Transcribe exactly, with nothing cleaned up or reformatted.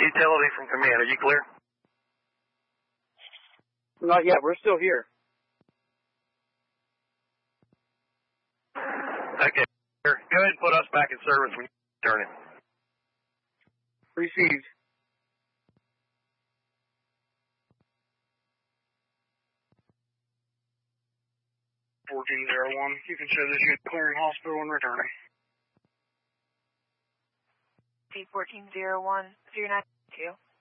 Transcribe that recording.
utility from command. Are you clear? Not yet. We're still here. Okay. Go ahead and put us back in service when you turn it. Received. fourteen zero one. You can show this unit clearing hospital and returning. C fourteen zero one, zero nine two.